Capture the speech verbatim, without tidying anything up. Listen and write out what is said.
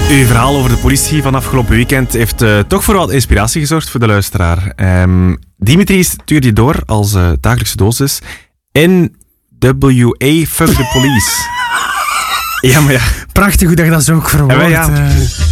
Uw verhaal over de politie van afgelopen weekend heeft uh, toch voor wat inspiratie gezorgd voor de luisteraar. Um, Dimitri stuurde je door als uh, dagelijkse dosis. N W A, fuck the police. Ja, maar ja. Prachtig hoe dat je dat zo ook verwoordt. Ja, ja.